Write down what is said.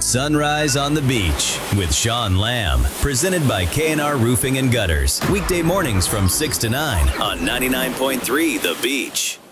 Sunrise on the Beach with Sean Lamb, presented by K&R Roofing and Gutters. Weekday mornings from 6 to 9 on 99.3 The Beach.